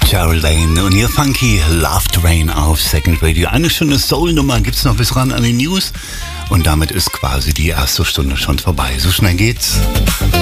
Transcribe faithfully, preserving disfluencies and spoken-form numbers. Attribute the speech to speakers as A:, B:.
A: Geraldine und ihr funky Love Train auf Second Radio. Eine schöne Soul-Nummer gibt's noch bis ran an die News und damit ist quasi die erste Stunde schon vorbei. So schnell geht's.